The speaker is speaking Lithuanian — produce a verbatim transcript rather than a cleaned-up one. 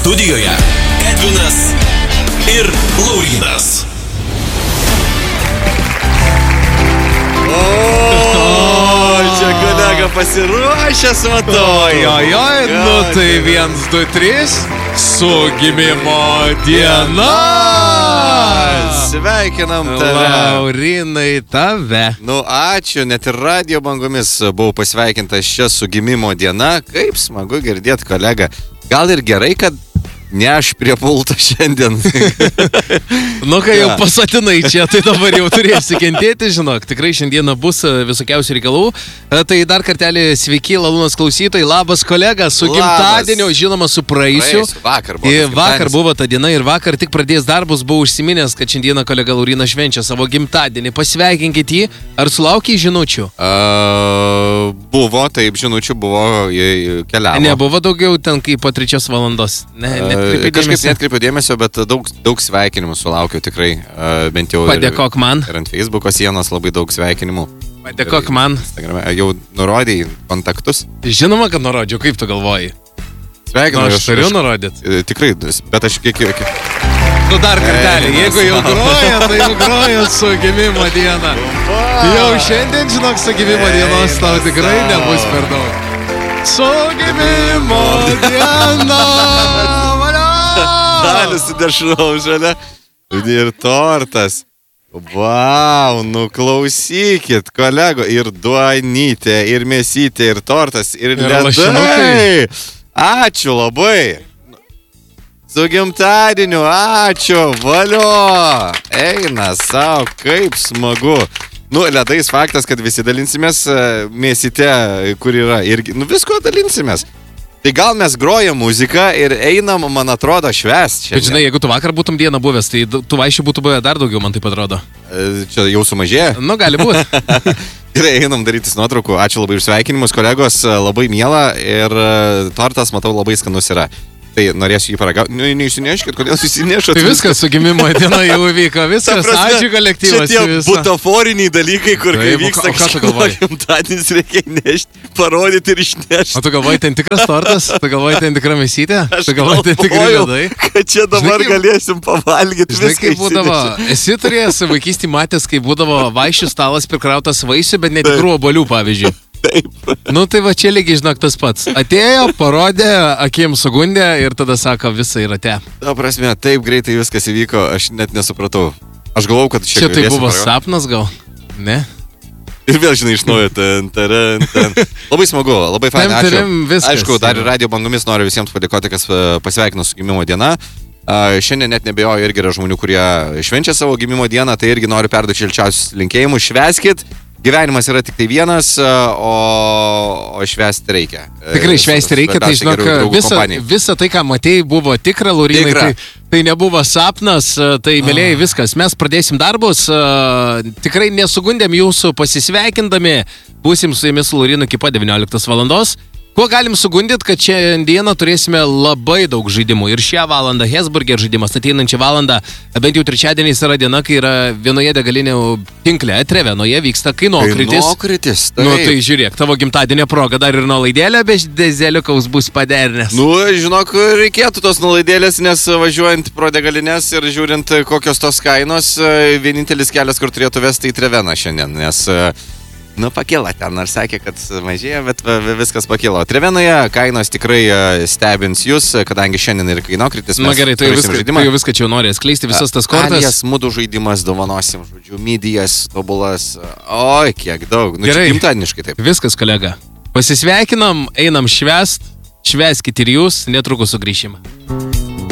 Studijoje Edvinas ir Laurynas. Čia kolega pasiruošęs, matau. Ojojoj, nu tai viens, du, trys, su gimimo diena. Sveikinam tave. Laurynai, tave. Nu, ačiū, net ir radio bangomis buvau pasveikintas čia su gimimo diena. Kaip smagu girdėti, kolega. Gal ir gerai, kad ne aš prie pulto šiandien. Nu, kai jau pasatinai čia, tai dabar jau turėsi kentėti, žinok. Tikrai šiandieną bus visokiausių reikalų. Tai dar kartelį sveiki, Lalūnas klausytojai. Labas, kolega, su gimtadieniu, žinoma, su praeisiu. Vakar buvo. Vakar buvo ta diena ir vakar tik pradėjęs darbus buvau užsiminęs, kad šiandieną kolega Laurynas švenčia savo gimtadienį. Pasveikinkit jį. Ar sulaukiai žinučių? Uh, buvo, taip, žinučių buvo, keliavo. Nebuvo daugiau ten kaip po trečios valandos. Ne, ne. Kažkaip netkreipiu dėmesio, bet daug, daug sveikinimų sulaukiu tikrai, uh, bent jau Padėkok ir, man. ir ant Facebooko sienos labai daug sveikinimų. Padėkok man. Instagrame. Jau nurodėjai kontaktus? Žinoma, kad nurodžiau, kaip tu galvoji. Sveikinu. Nu, aš turiu nurodyti. Tikrai, bet aš kiek... kiek... Nu dar kartelį, jeigu jau groja, tai jau groja su gimimo diena. Jau šiandien, žinok, su gimimo dienos tau tikrai nebus per daug. Su gimimo diena. Dalis įdešau šalia. Ir tortas. Vau, nu klausykit, kolego. Ir duonytė, ir mėsytė, ir tortas, ir ledai. Ačiū labai. Su gimtadieniu, ačiū, valio. Eina savo, kaip smagu. Nu, ledais faktas, kad visi dalinsimės, mėsytė, kur yra. Ir, nu, visko dalinsimės. Tai gal mes grojam muziką ir einam, man atrodo, švęst. Bet žinai, jeigu tu vakar būtum dieną buvęs, tai tu vaišių būtų buvę dar daugiau, man taip atrodo. Čia jau sumažėja? Nu, gali būti. Gerai, einam darytis nuotraukų. Ačiū labai už sveikinimus, kolegos, labai miela ir tortas, matau, labai skanus yra. Tai norėsiu jį paragauti. Nu, neišsineškit, kodėl susinešat. Tai viskas su gimimo diena jau vyko, viskas, prasme, ačiū kolektyvas. Čia tie butaforiniai dalykai, kur kai vyksta kažkokio gimtadienis, reikia nešti, parodyti ir išnešti. O tu galvoji, ten tikras tortas? Tu galvoji, ten tikra mėsytė? Tu galvoji, ten tikrai ledai? Kad čia dabar žinai, galėsim pavalgyti. Žinai, kaip būdavo, esi turėjęs vaikystį matęs, kai būdavo vaišių stalas prikrautas vaisių, bet netikrų obuolių, pavyzdžiui. Taip. Nu tai va čia lygiai, žinok, tas pats. Atėjo, parodė, akim sugundė ir tada sako, visa yra te. Ta prasme, taip greitai viskas įvyko, aš net nesupratau. Aš galvau, kad čia... Čia tai buvo paragauti. Sapnas gal? Ne? Ir vėl, žinai, iš naujo, ten, ten, ten. Labai smagu, labai fainai, ačiū. Viskas, aišku, dar ir radio bangomis noriu visiems padėkoti, kas pasveikino su gimimo diena. Uh, šiandien net nebejoju, irgi yra žmonių, kurie švenčia savo gimimo dieną, tai irgi noriu perduoti šilčiausius linkėjimus. Švęskit. Gyvenimas yra tik tai vienas, o, o švęsti reikia. Tikrai švęsti reikia, tai žinok, visa, visa tai, ką matėjai, buvo tikra, Laurynai, tai, tai nebuvo sapnas, tai mėlėjai viskas. Mes pradėsim darbus, tikrai nesugundėm jūsų pasisveikindami, būsim su jumis Laurynu iki po devynioliktos valandos. Kuo galim sugundyti, kad šiandieną turėsime labai daug žaidimų. Ir šią valandą Hesburger žaidimas, ateinančią valandą, bent jau trečiadieniais yra diena, kai yra vienoje degalinių tinkle, Trevenoje vyksta kainokritis. Kainokritis, taip. Nu tai žiūrėk, tavo gimtadienio proga dar ir nuolaidėlė, bet dezeliukaus bus padernės. Nu, žinok, reikėtų tos nuolaidėlės, nes važiuojant pro degalinės ir žiūrint, kokios tos kainos, vienintelis kelias, kur turėtų vesti į Treveną šiandien, nes... Nu, pakilo ten, nors sakė, kad mažėja, bet viskas pakilo. Trevenoje kainos tikrai stebins jūs, kadangi šiandien ir kainokritis. Na gerai, tai jau viską, tai jau viską čia jau nori atskleisti, visas tas kortas. Alijas, mudu žaidimas, dovanosim, žodžiu, midijas, tobulas. Oi, kiek daug. Nu, gerai, gimtadieniškai taip. Viskas, kolega. Pasisveikinam, einam švęst, švęskit ir jūs, netrukus sugrįšim.